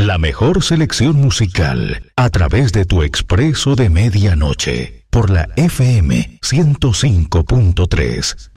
La mejor selección musical a través de tu expreso de medianoche por la FM 105.3.